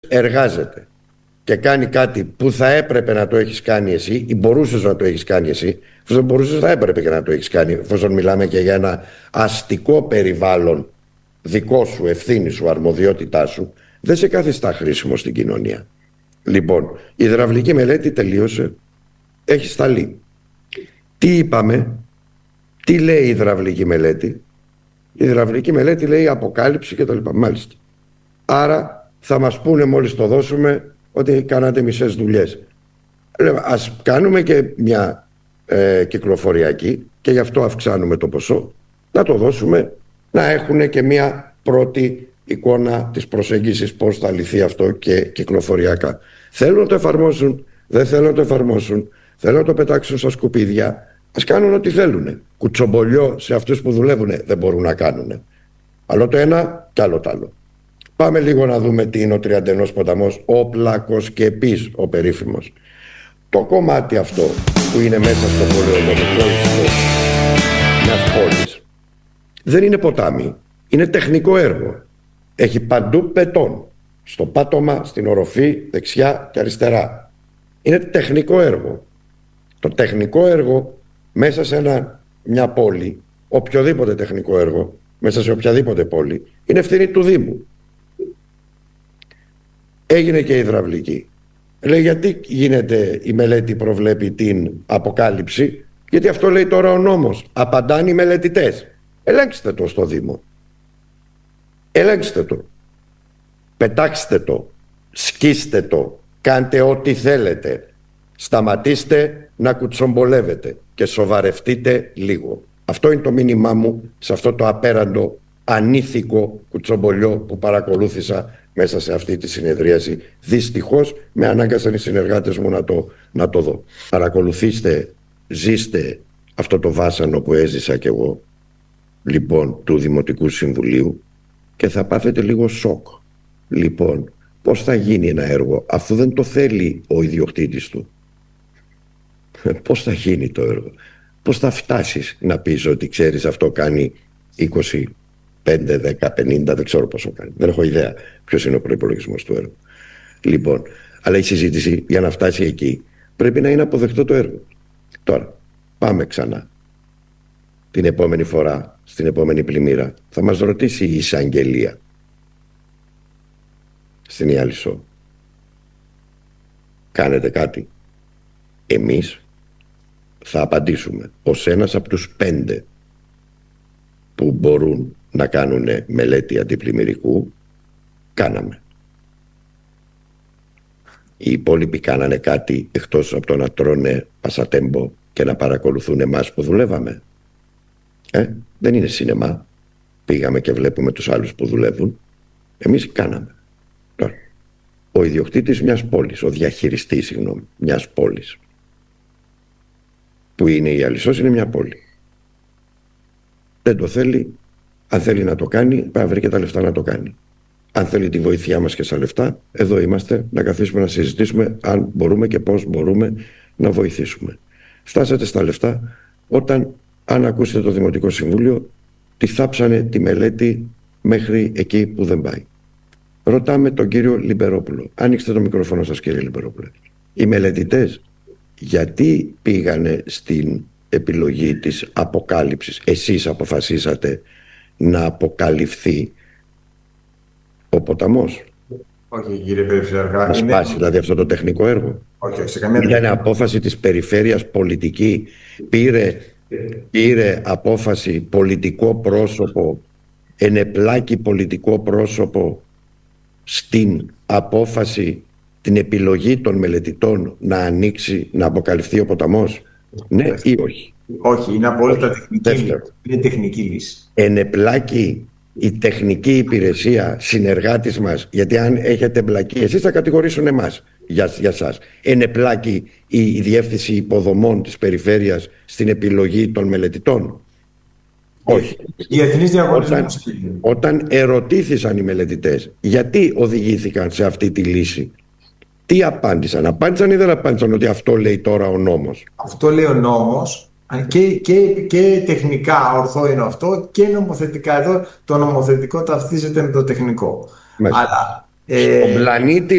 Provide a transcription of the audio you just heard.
εργάζεται και κάνει κάτι που θα έπρεπε να το έχεις κάνει εσύ ή μπορούσες να το έχεις κάνει εσύ, εφόσον μπορούσες θα έπρεπε και να το έχεις κάνει, εφόσον μιλάμε και για ένα αστικό περιβάλλον δικό σου, ευθύνη σου, αρμοδιότητά σου, δεν σε καθιστά χρήσιμο στην κοινωνία. Λοιπόν, η υδραυλική μελέτη τελείωσε, έχει σταλεί. Τι είπαμε, τι λέει η υδραυλική μελέτη? Η υδραυλική μελέτη λέει αποκάλυψη και τα λοιπά. Μάλιστα. Άρα θα μας πούνε μόλις το δώσουμε ότι κάνατε μισές δουλειές. Ας κάνουμε και μια κυκλοφοριακή και γι' αυτό αυξάνουμε το ποσό, να το δώσουμε, να έχουν και μια πρώτη εικόνα της προσέγγισης πώς θα λυθεί αυτό και κυκλοφοριακά. Θέλουν να το εφαρμόσουν, δεν θέλουν να το εφαρμόσουν, θέλουν να το πετάξουν στα σκουπίδια, ας κάνουν ό,τι θέλουν. Κουτσομπολιό σε αυτούς που δουλεύουν δεν μπορούν να κάνουν. Άλλο το ένα και άλλο το άλλο. Πάμε λίγο να δούμε τι είναι ο Τριαντενός ποταμός, ο Πλακοσκεπής, ο περίφημος. Το κομμάτι αυτό που είναι μέσα στο πολεοδομικό ιστό μιας πόλης δεν είναι ποτάμι, είναι τεχνικό έργο. Έχει παντού πετών, στο πάτωμα, στην οροφή, δεξιά και αριστερά. Είναι τεχνικό έργο. Το τεχνικό έργο μέσα σε μια πόλη, οποιοδήποτε τεχνικό έργο, μέσα σε οποιαδήποτε πόλη, είναι ευθύνη του Δήμου. Έγινε και η υδραυλική. Λέει, γιατί γίνεται η μελέτη προβλέπει την αποκάλυψη? Γιατί αυτό λέει τώρα ο νόμος. Απαντάνε οι μελετητές. Ελέγξτε το στο Δήμο. Ελέγξτε το. Πετάξτε το. Σκίστε το. Κάντε ό,τι θέλετε. Σταματήστε να κουτσομπολεύετε και σοβαρευτείτε λίγο. Αυτό είναι το μήνυμά μου σε αυτό το απέραντο ανήθικο κουτσομπολιό που παρακολούθησα μέσα σε αυτή τη συνεδρίαση. Δυστυχώς με ανάγκασαν οι συνεργάτες μου να το δω. Παρακολουθήστε, ζήστε αυτό το βάσανο που έζησα κι εγώ, λοιπόν, του Δημοτικού Συμβουλίου, και θα πάθετε λίγο σοκ. Λοιπόν, πώς θα γίνει ένα έργο αφού δεν το θέλει ο ιδιοκτήτης του? Πώς θα γίνει το έργο? Πώς θα φτάσεις να πεις ότι ξέρεις αυτό κάνει 20, 5, 10, 50, δεν ξέρω πόσο κάνει. Δεν έχω ιδέα ποιος είναι ο προϋπολογισμός του έργου. Λοιπόν, αλλά η συζήτηση για να φτάσει εκεί πρέπει να είναι αποδεκτό το έργο. Τώρα, πάμε ξανά. Την επόμενη φορά, στην επόμενη πλημμύρα, θα μας ρωτήσει η εισαγγελία στην Ιαλισσό. Κάνετε κάτι? Εμείς θα απαντήσουμε ως ένας από τους 5 που μπορούν να κάνουν μελέτη αντιπλημμυρικού. Κάναμε. Οι υπόλοιποι κάνανε κάτι εκτός από το να τρώνε πασατέμπο και να παρακολουθούν εμάς που δουλεύαμε? Δεν είναι σινεμά. Πήγαμε και βλέπουμε τους άλλους που δουλεύουν. Εμείς κάναμε. Τώρα, ο ιδιοκτήτης μιας πόλης, ο διαχειριστής, συγγνώμη, μιας πόλης, που είναι η Ιαλισσός, είναι μια πόλη. Δεν το θέλει. Αν θέλει να το κάνει, πρέπει να βρει και τα λεφτά να το κάνει. Αν θέλει τη βοήθειά μας και στα λεφτά, εδώ είμαστε να καθίσουμε να συζητήσουμε αν μπορούμε και πώς μπορούμε να βοηθήσουμε. Φτάσατε στα λεφτά όταν, αν ακούσετε το Δημοτικό Συμβούλιο, τη θάψανε τη μελέτη μέχρι εκεί που δεν πάει. Ρωτάμε τον κύριο Λιμπερόπουλο. Άνοιξτε το μικρόφωνο σας, κύριε Λιμπερόπουλο. Οι μελετητές γιατί πήγανε στην επιλογή της αποκάλυψης? Εσείς αποφασίσατε να αποκαλυφθεί ο ποταμός? Όχι, κύριε Περιφερειάρχα. Να σπάσει δηλαδή αυτό το τεχνικό έργο? Όχι, σε καμία ήταν απόφαση της περιφέρειας πολιτική? Πήρε απόφαση πολιτικό πρόσωπο, ενεπλάκη πολιτικό πρόσωπο στην απόφαση, την επιλογή των μελετητών να ανοίξει, να αποκαλυφθεί ο ποταμός? Ναι ή όχι? Όχι, είναι απόλυτα τεχνική λύση. Είναι τεχνική λύση. Ενεπλάκη η τεχνική υπηρεσία, συνεργάτης μας? Γιατί αν έχετε εμπλακεί, εσείς θα κατηγορήσουν εμάς για σας. Ενεπλάκη η διεύθυνση υποδομών της περιφέρειας στην επιλογή των μελετητών? Όχι. Οι εθνείς διαγωνισμοί. Όταν ερωτήθησαν οι μελετητές γιατί οδηγήθηκαν σε αυτή τη λύση, τι απάντησαν? Απάντησαν ή δεν απάντησαν ότι αυτό λέει τώρα ο νόμος? Αυτό λέει ο νόμος. Και τεχνικά ορθό είναι αυτό, και νομοθετικά. Εδώ το νομοθετικό ταυτίζεται με το τεχνικό. Μέσα. Αλλά Στον πλανήτη